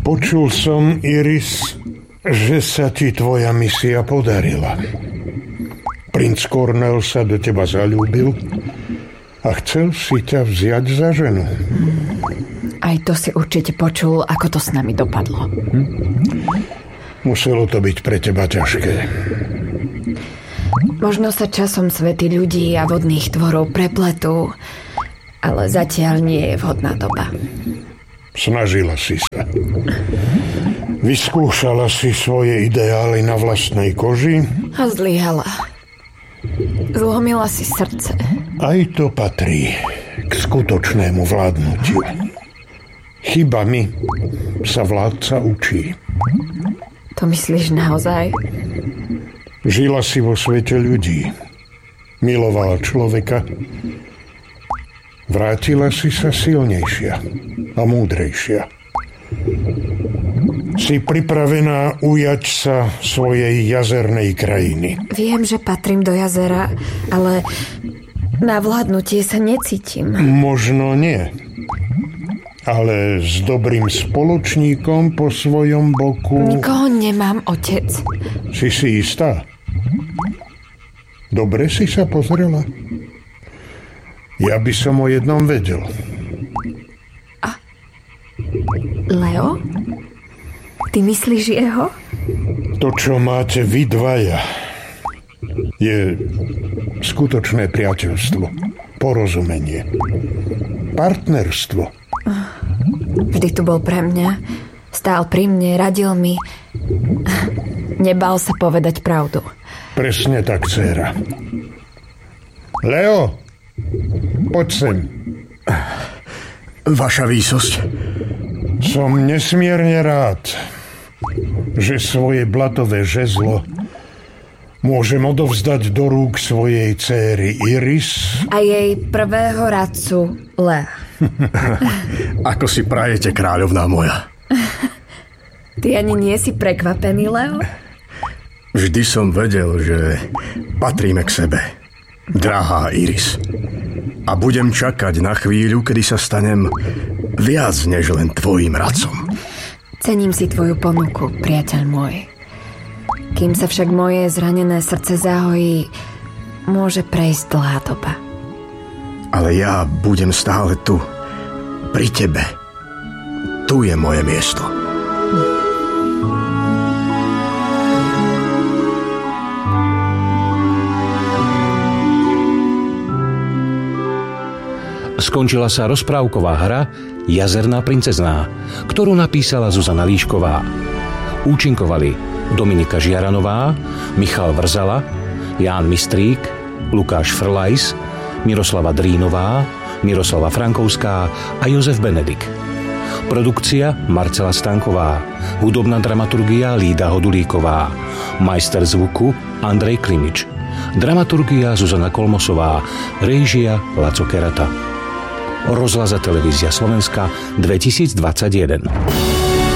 Počul som, Iris, že sa ti tvoja misia podarila. Princ Cornel sa do teba zaľúbil a chcel si ťa vziať za ženu. Aj to si určite počul, ako to s nami dopadlo. Muselo to byť pre teba ťažké. Možno sa časom svety ľudí a vodných tvorov prepletú, ale zatiaľ nie je vhodná doba. Snažila si sa. Vyskúšala si svoje ideály na vlastnej koži. A zlyhala. Zlomila si srdce. Aj to patrí k skutočnému vládnutiu. Chybami sa vládca učí. To myslíš naozaj? Žila si vo svete ľudí. Milovala človeka. Vrátila si sa silnejšia a múdrejšia. Si pripravená ujať sa svojej jazernej krajiny. Viem, že patrím do jazera, ale na vládnutie sa necítim. Možno nie. Ale s dobrým spoločníkom po svojom boku... Nikoho nemám, otec. Si istá? Dobre si sa pozrela? Ja by som o jednom vedel. A Leo? Ty myslíš jeho? To, čo máte vy dvaja, je skutočné priateľstvo, porozumenie, partnerstvo. Vždy tu bol pre mňa. Stál pri mne, radil mi. Nebal sa povedať pravdu. Presne tak, dcéra. Leo, poď sem. Vaša výsosť. Som nesmierne rád, že svoje blatové žezlo môžem odovzdať do rúk svojej céry Iris a jej prvého radcu Lea. Ako si prajete, kráľovná moja? Ty ani nie si prekvapený, Leo? Vždy som vedel, že patríme k sebe, drahá Iris. A budem čakať na chvíľu, kedy sa stanem viac než len tvojim radcom. Cením si tvoju ponuku, priateľ môj. Kým sa však moje zranené srdce zahojí, môže prejsť dlhá doba. Ale ja budem stále tu, pri tebe. Tu je moje miesto. Skončila sa rozprávková hra Jazerná princezná, ktorú napísala Zuzana Líšková. Účinkovali Dominika Žiaranová, Michal Vrzala, Ján Mistrík, Lukáš Frlajs, Miroslava Drínová, Miroslava Frankovská a Jozef Benedik. Produkcia Marcela Stanková, hudobná dramaturgia Lída Hodulíková, majster zvuku Andrej Klimič, dramaturgia Zuzana Kolmosová, réžia Laco Kerata. Rozhlas a televízia Slovenska 2021.